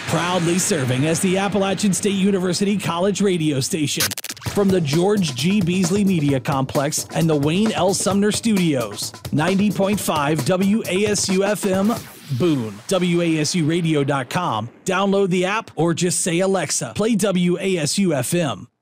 Proudly serving as the Appalachian State University College radio station. From the George G. Beasley Media Complex and the Wayne L. Sumner Studios. 90.5 WASU-FM, Boone. WASUradio.com. Download the app or just say, Alexa, play WASU-FM.